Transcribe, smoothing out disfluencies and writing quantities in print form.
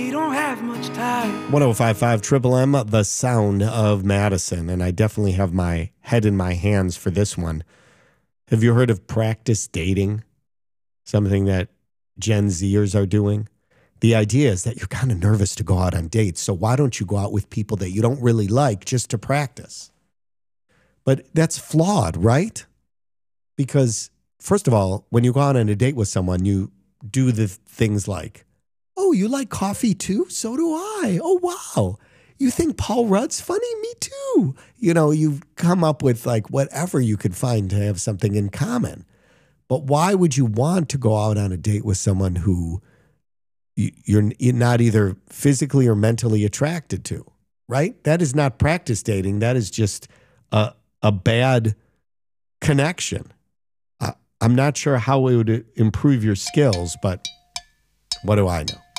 You don't have much time. 1055 Triple M, the sound of Madison. And I definitely have my head in my hands for this one. Have you heard of practice dating? Something that Gen Zers are doing? The idea is that you're kind of nervous to go out on dates. So why don't you go out with people that you don't really like just to practice? But that's flawed, right? Because first of all, when you go out on a date with someone, you do the things like, oh, you like coffee too? So do I. Oh, wow. You think Paul Rudd's funny? Me too. You know, you've come up with like whatever you could find to have something in common. But why would you want to go out on a date with someone who you're not either physically or mentally attracted to, right? That is not practice dating. That is just a bad connection. I'm not sure how it would improve your skills, but what do I know?